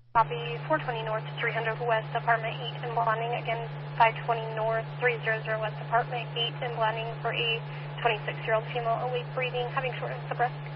Copy 420 North, 300 West, Apartment 8 in Blonding. Again, 520 North, 300 West, Apartment 8 in Blonding for a 26-year-old female awake breathing, having shortness of breath.